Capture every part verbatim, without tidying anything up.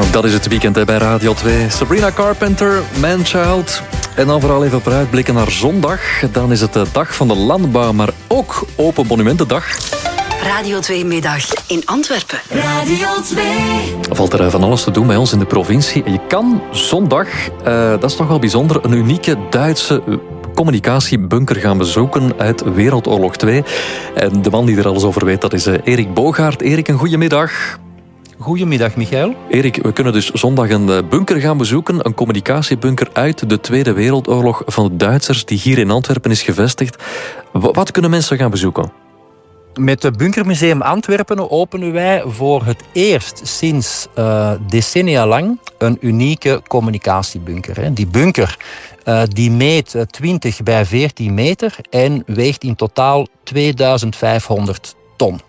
Dat is het weekend hè, bij Radio twee. Sabrina Carpenter, Manchild. En dan vooral even vooruitblikken naar zondag. Dan is het de dag van de landbouw, maar ook Open Monumentendag. Radio twee middag in Antwerpen. Radio twee. Valt er van alles te doen bij ons in de provincie. Je kan zondag, uh, dat is toch wel bijzonder, een unieke Duitse communicatiebunker gaan bezoeken uit Wereldoorlog twee. En de man die er alles over weet, dat is uh, Erik Bogaert. Erik, een goedemiddag. Goedemiddag, Michael. Erik, we kunnen dus zondag een bunker gaan bezoeken. Een communicatiebunker uit de Tweede Wereldoorlog van de Duitsers, die hier in Antwerpen is gevestigd. Wat kunnen mensen gaan bezoeken? Met het Bunkermuseum Antwerpen openen wij voor het eerst sinds uh, decennia lang een unieke communicatiebunker. Hè. Die bunker uh, die meet twintig bij veertien meter en weegt in totaal tweeduizend vijfhonderd ton.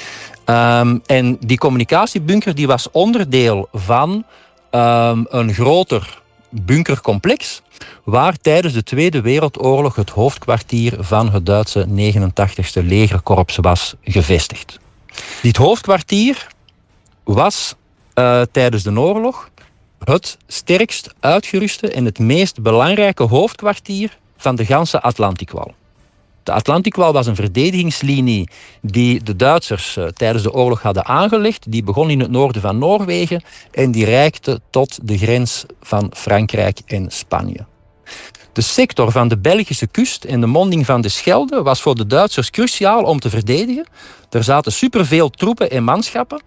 Um, en die communicatiebunker die was onderdeel van um, een groter bunkercomplex waar tijdens de Tweede Wereldoorlog het hoofdkwartier van het Duitse negenentachtigste legerkorps was gevestigd. Dit hoofdkwartier was uh, tijdens de oorlog het sterkst uitgeruste en het meest belangrijke hoofdkwartier van de ganse Atlantikwal. De Atlantikwal was een verdedigingslinie die de Duitsers uh, tijdens de oorlog hadden aangelegd. Die begon in het noorden van Noorwegen en die reikte tot de grens van Frankrijk en Spanje. De sector van de Belgische kust en de monding van de Schelde was voor de Duitsers cruciaal om te verdedigen. Er zaten superveel troepen en manschappen.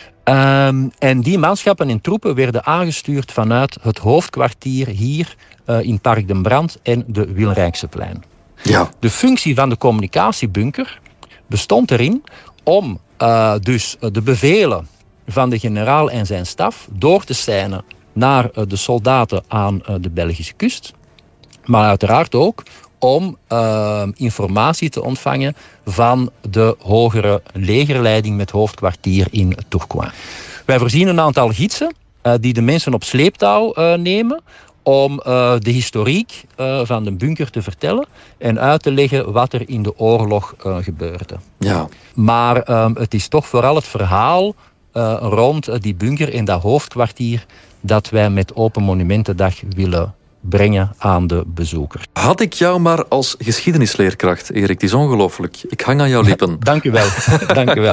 Um, en die manschappen en troepen werden aangestuurd vanuit het hoofdkwartier hier uh, in Park den Brand en de Wilrijkseplein. Ja. De functie van de communicatiebunker bestond erin om uh, dus de bevelen van de generaal en zijn staf door te seinen naar uh, de soldaten aan uh, de Belgische kust. Maar uiteraard ook om uh, informatie te ontvangen van de hogere legerleiding met hoofdkwartier in Tourcoing. Wij voorzien een aantal gidsen uh, die de mensen op sleeptouw uh, nemen om uh, de historiek uh, van de bunker te vertellen en uit te leggen wat er in de oorlog uh, gebeurde. Ja. Maar um, het is toch vooral het verhaal uh, rond uh, die bunker en dat hoofdkwartier dat wij met Open Monumentendag willen brengen aan de bezoeker. Had ik jou maar als geschiedenisleerkracht, Erik, het is ongelooflijk. Ik hang aan jouw lippen. Dank u wel. Dank u wel.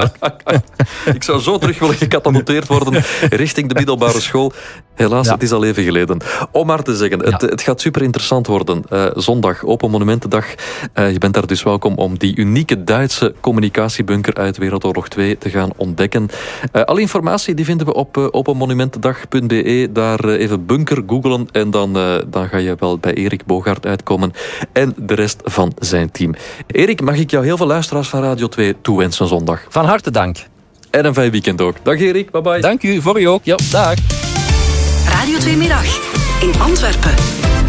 Ik zou zo terug willen gecatapulteerd worden richting de middelbare school. Helaas, ja. Het is al even geleden. Om maar te zeggen, ja. het, het gaat super interessant worden. Uh, zondag, Open Monumentendag. Uh, je bent daar dus welkom om die unieke Duitse communicatiebunker uit Wereldoorlog twee te gaan ontdekken. Uh, alle informatie die vinden we op uh, openmonumentendag punt b e. Daar uh, even bunker googelen en dan, uh, dan ga je wel bij Erik Bogaert uitkomen en de rest van zijn team. Erik, mag ik jou heel veel luisteraars van Radio twee toewensen zondag? Van harte dank. En een fijn weekend ook. Dag Erik, bye bye. Dank u, voor u ook. Ja, dag. Radio twee middag in Antwerpen.